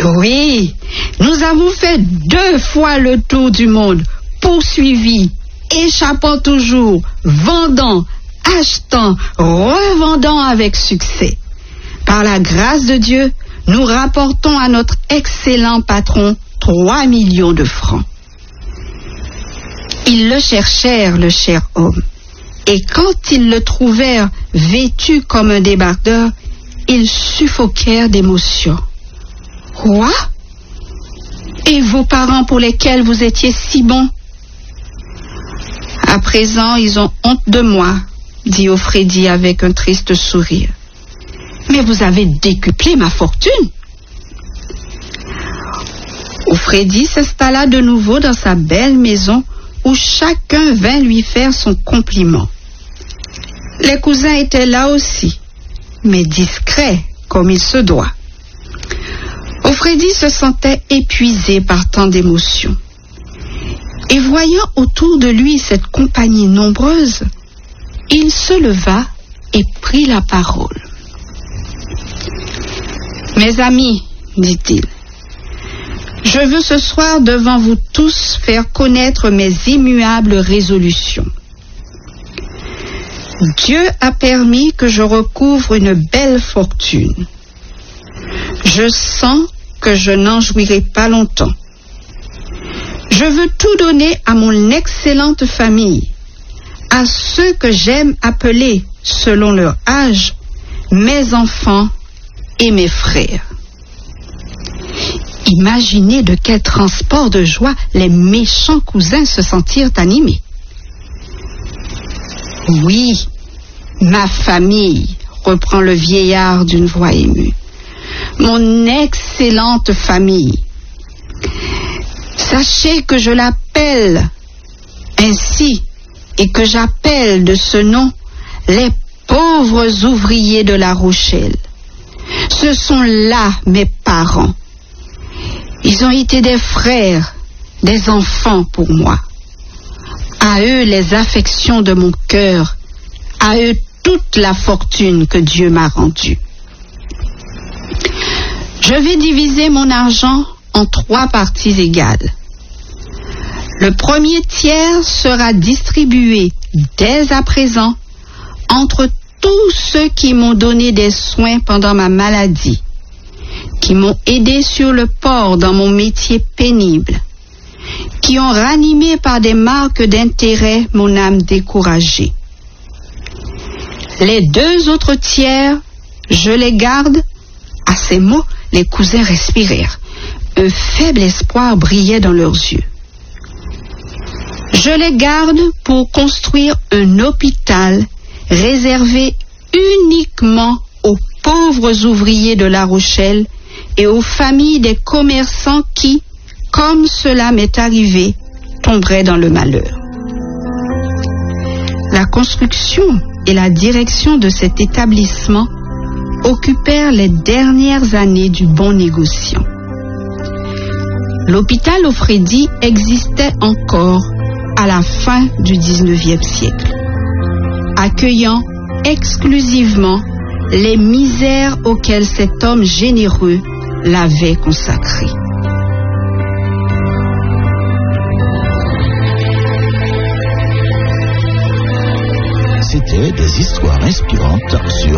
Oui, nous avons fait 2 fois le tour du monde, poursuivis, échappant toujours, vendant, achetant, revendant avec succès. Par la grâce de Dieu, nous rapportons à notre excellent patron 3 millions de francs. Ils le cherchèrent, le cher homme, et quand ils le trouvèrent vêtu comme un débardeur, ils suffoquèrent d'émotion. Quoi? Et vos parents pour lesquels vous étiez si bons? À présent, ils ont honte de moi, dit Offredi avec un triste sourire. Mais vous avez décuplé ma fortune. Offredi s'installa de nouveau dans sa belle maison où chacun vint lui faire son compliment. Les cousins étaient là aussi, mais discrets comme il se doit. Offredi se sentait épuisé par tant d'émotions. Et voyant autour de lui cette compagnie nombreuse, il se leva et prit la parole. « Mes amis, dit-il, je veux ce soir devant vous tous faire connaître mes immuables résolutions. Dieu a permis que je recouvre une belle fortune. Je sens que je n'en jouirai pas longtemps. Je veux tout donner à mon excellente famille, à ceux que j'aime appeler, selon leur âge, mes enfants et mes frères. » Imaginez de quel transport de joie les méchants cousins se sentirent animés. « Oui, ma famille, reprend le vieillard d'une voix émue, mon excellente famille. Sachez que je l'appelle ainsi et que j'appelle de ce nom les pauvres ouvriers de La Rochelle. Ce sont là mes parents. Ils ont été des frères, des enfants pour moi. À eux les affections de mon cœur, à eux toute la fortune que Dieu m'a rendue. Je vais diviser mon argent en 3 parties égales. Le premier tiers sera distribué dès à présent entre tous ceux qui m'ont donné des soins pendant ma maladie, qui m'ont aidé sur le port dans mon métier pénible, qui ont ranimé par des marques d'intérêt mon âme découragée. Les 2 autres tiers, je les garde. À ces mots, les cousins respirèrent. Un faible espoir brillait dans leurs yeux. Je les garde pour construire un hôpital réservé uniquement aux pauvres ouvriers de La Rochelle et aux familles des commerçants qui, comme cela m'est arrivé, tomberaient dans le malheur. La construction et la direction de cet établissement occupèrent les dernières années du bon négociant. L'hôpital Offredi existait encore à la fin du XIXe siècle, accueillant exclusivement les misères auxquelles cet homme généreux l'avait consacré. C'était des histoires inspirantes sur